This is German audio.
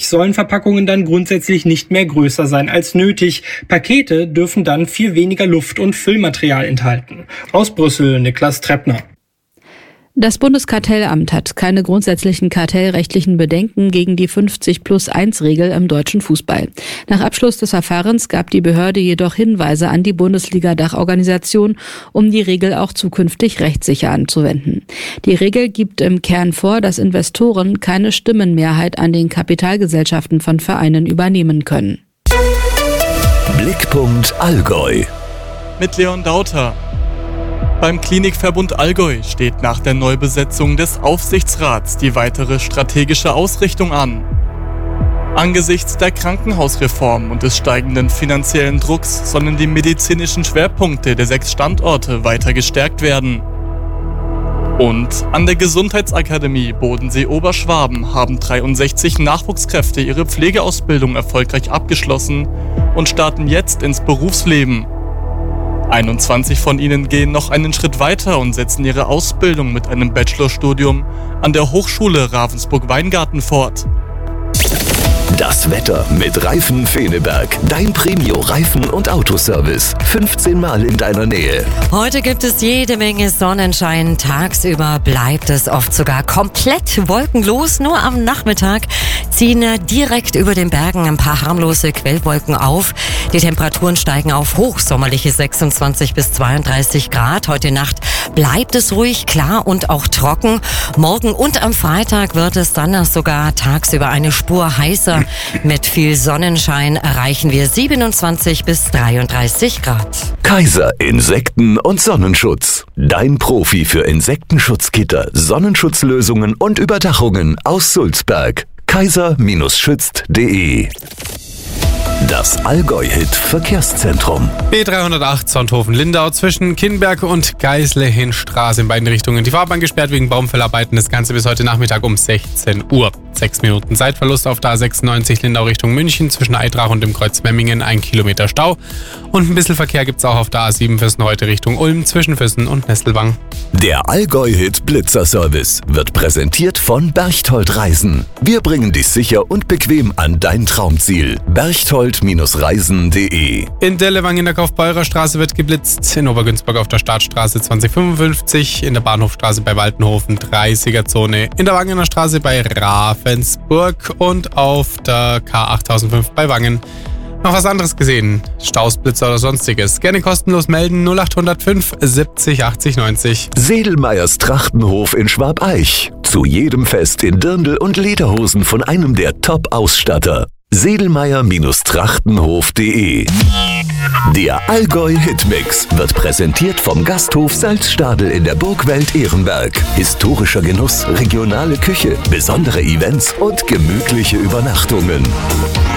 sollen Verpackungen dann grundsätzlich nicht mehr größer sein als nötig. Pakete dürfen dann viel weniger Luft- und Füllmaterial enthalten. Aus Brüssel, Niklas Treppner. Das Bundeskartellamt hat keine grundsätzlichen kartellrechtlichen Bedenken gegen die 50+1-Regel im deutschen Fußball. Nach Abschluss des Verfahrens gab die Behörde jedoch Hinweise an die Bundesliga-Dachorganisation, um die Regel auch zukünftig rechtssicher anzuwenden. Die Regel gibt im Kern vor, dass Investoren keine Stimmenmehrheit an den Kapitalgesellschaften von Vereinen übernehmen können. Blickpunkt Allgäu mit Leon Dauter. Beim Klinikverbund Allgäu steht nach der Neubesetzung des Aufsichtsrats die weitere strategische Ausrichtung an. Angesichts der Krankenhausreform und des steigenden finanziellen Drucks sollen die medizinischen Schwerpunkte der 6 Standorte weiter gestärkt werden. Und an der Gesundheitsakademie Bodensee-Oberschwaben haben 63 Nachwuchskräfte ihre Pflegeausbildung erfolgreich abgeschlossen und starten jetzt ins Berufsleben. 21 von ihnen gehen noch einen Schritt weiter und setzen ihre Ausbildung mit einem Bachelorstudium an der Hochschule Ravensburg-Weingarten fort. Das Wetter mit Reifen Feneberg. Dein Premio-Reifen- und Autoservice. 15 Mal in deiner Nähe. Heute gibt es jede Menge Sonnenschein. Tagsüber bleibt es oft sogar komplett wolkenlos. Nur am Nachmittag ziehen direkt über den Bergen ein paar harmlose Quellwolken auf. Die Temperaturen steigen auf hochsommerliche 26 bis 32 Grad. Heute Nacht bleibt es ruhig, klar und auch trocken. Morgen und am Freitag wird es dann sogar tagsüber eine Spur heißer. Mit viel Sonnenschein erreichen wir 27 bis 33 Grad. Kaiser Insekten- und Sonnenschutz. Dein Profi für Insektenschutzgitter, Sonnenschutzlösungen und Überdachungen aus Sulzberg. kaiser-schützt.de. Das Allgäu-Hit-Verkehrszentrum. B308 Sonthofen-Lindau zwischen Kinnberg und Geislehen-Straße in beiden Richtungen. Die Fahrbahn gesperrt wegen Baumfellarbeiten. Das Ganze bis heute Nachmittag um 16 Uhr. 6 Minuten Zeitverlust auf der A96 Lindau Richtung München zwischen Eitrach und dem Kreuz Memmingen, 1 Kilometer Stau. Und ein bisschen Verkehr gibt es auch auf der A7 Füssen heute Richtung Ulm zwischen Füssen und Nestelwang. Der Allgäu-Hit Blitzer-Service wird präsentiert von Berchtold Reisen. Wir bringen dich sicher und bequem an dein Traumziel. Berchtold-reisen.de. In Dellewang in der Kaufbeurer Straße wird geblitzt, in Obergünzburg auf der Startstraße 2055, in der Bahnhofstraße bei Waltenhofen 30er-Zone, in der Wangener Straße bei Ravensburg und auf der K8005 bei Wangen. Noch was anderes gesehen? Staus, Blitzer oder sonstiges? Gerne kostenlos melden 0805 70 80 90. Sedelmeyers Trachtenhof in Schwabeich. Zu jedem Fest in Dirndl und Lederhosen von einem der Top-Ausstatter. Sedelmeyer-Trachtenhof.de. Der Allgäu-Hitmix wird präsentiert vom Gasthof Salzstadel in der Burgwelt Ehrenberg. Historischer Genuss, regionale Küche, besondere Events und gemütliche Übernachtungen.